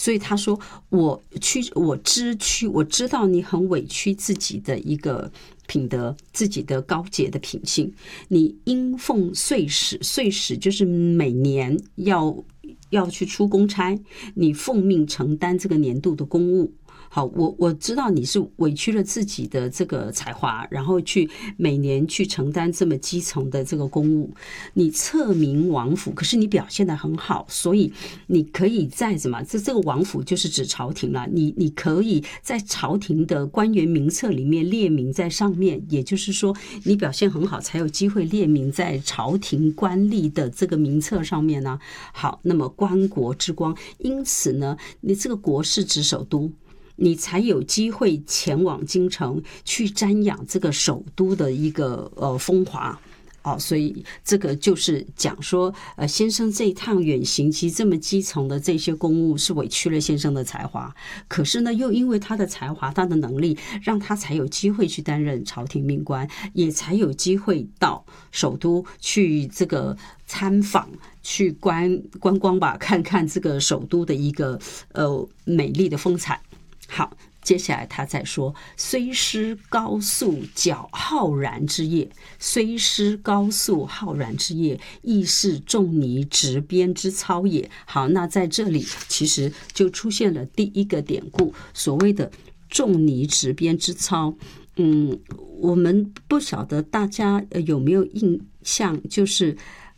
所以他说我知道你很委屈自己的一个品德，自己的高洁的品性，你应奉岁始，岁始就是每年要去出公差，你奉命承担这个年度的公务。好，我知道你是委屈了自己的这个才华，然后每年去承担这么基层的这个公务，你册名王府，可是你表现得很好，所以你可以在这个王府就是指朝廷了，你可以在朝廷的官员名册里面列名在上面，也就是说你表现很好，才有机会列名在朝廷官吏的这个名册上面呢。好，那么观国之光，因此呢，你这个国是指首都，你才有机会前往京城去瞻仰这个首都的一个风华。所以这个就是讲说，先生这一趟远行，其实这么基层的这些公务是委屈了先生的才华，可是呢，又因为他的才华、他的能力，让他才有机会去担任朝廷命官，也才有机会到首都去这个参访，去观光吧，看看这个首都的一个美丽的风采。好，接下来他再说，虽师高速矫浩然之业，虽师高速浩然之业，亦是仲尼执鞭之操也。好，那在这里其实就出现了第一个典故，所谓的仲尼执鞭之操。我们不晓得大家有没有印象，就是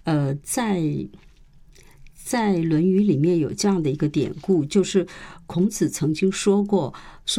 在《论语》里面有这样的一个典故，就是孔子曾经说过，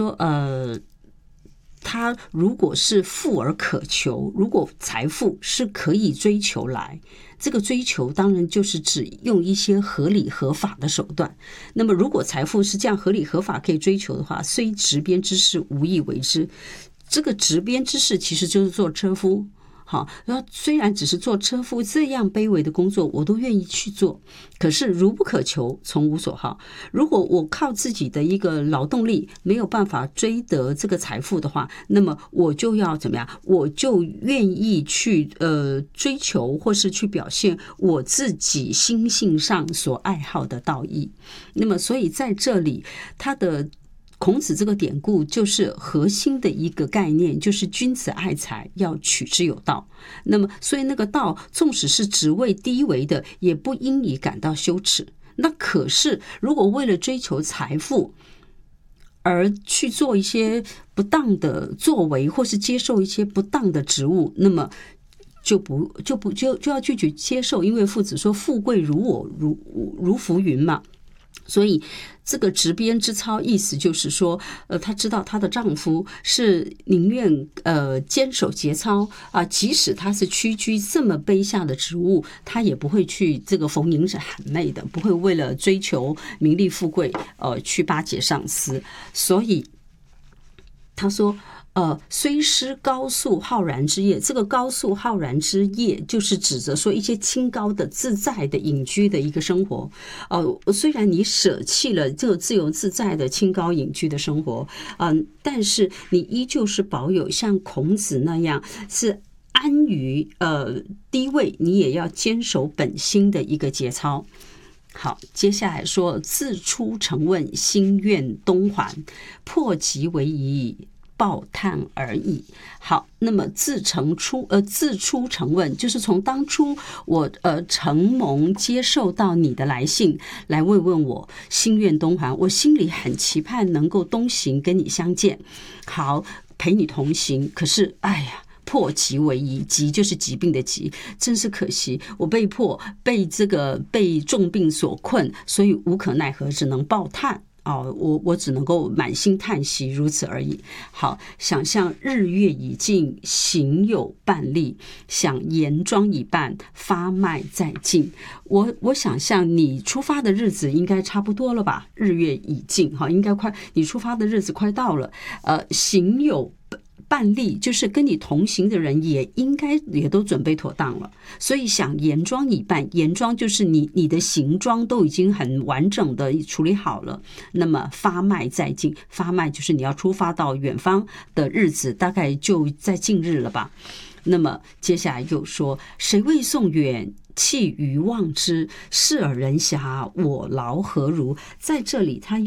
他如果是富而可求，如果财富是可以追求来，这个追求当然就是指用一些合理合法的手段。那么如果财富是这样合理合法可以追求的话，虽执鞭之事，无以为之。这个执鞭之事其实就是做车夫。好，然后虽然只是做车夫这样卑微的工作，我都愿意去做。可是如不可求，从无所好。如果我靠自己的一个劳动力没有办法追得这个财富的话，那么我就要怎么样？我就愿意去追求或是去表现我自己心性上所爱好的道义。那么所以在这里，孔子这个典故就是核心的一个概念，就是君子爱财，要取之有道。那么所以那个道纵使是职位低微的，也不应以感到羞耻。那可是如果为了追求财富而去做一些不当的作为，或是接受一些不当的职务，那么就要拒绝接受。因为父子说富贵如我，如浮云嘛。所以这个执鞭之操意思就是说，她知道她的丈夫是宁愿坚守节操啊，即使他是屈居这么卑下的职务，他也不会去这个逢迎着谄媚的，不会为了追求名利富贵去巴结上司。所以他说虽师高速浩然之业，这个高速浩然之业就是指着说一些清高的自在的隐居的一个生活。虽然你舍弃了这个自由自在的清高隐居的生活，但是你依旧是保有像孔子那样是安于低位，你也要坚守本心的一个节操。好，接下来说，自出城问，心愿东还，破疾为夷，报叹而已。好，那么自出城问，就是从当初我承蒙接受到你的来信，来慰问我，心愿东还，我心里很期盼能够东行跟你相见，好陪你同行。可是哎呀，破疾为夷，疾就是疾病的疾，真是可惜，我被重病所困，所以无可奈何，只能报叹。我只能够满心叹息，如此而已。好，想象日月已尽，行有半例，想严庄已半，发脉在晋。我想象你出发的日子应该差不多了吧？日月已尽，应该你出发的日子快到了。行有半例，就是跟你同行的人也应该也都准备妥当了，所以想严庄已半，严庄就是你的行装都已经很完整的处理好了。那么发脉在近，发脉就是你要出发到远方的日子，大概就在近日了吧。那么接下来又说，谁谓送远，弃于望之，视尔人遐，我劳何如？在这里他